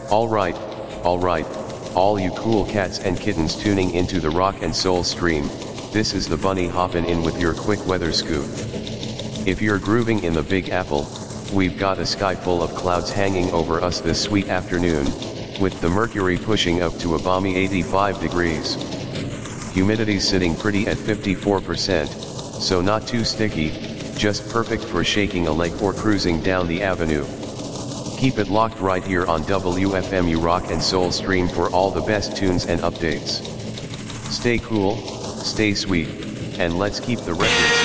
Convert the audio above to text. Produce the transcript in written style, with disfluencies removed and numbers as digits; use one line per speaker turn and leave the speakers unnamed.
Alright, alright, all you cool cats and kittens tuning into the Rock and Soul stream, this is the bunny hoppin' in with your quick weather scoop. If you're grooving in the Big Apple, we've got a sky full of clouds hanging over us this sweet afternoon, with the mercury pushing up to a balmy 85 degrees. Humidity sitting pretty at 54%, so not too sticky, just perfect for shaking a leg or cruising down the avenue. Keep it locked right here on WFMU Rock and Soul stream for all the best tunes and updates. Stay cool, stay sweet, and let's keep the records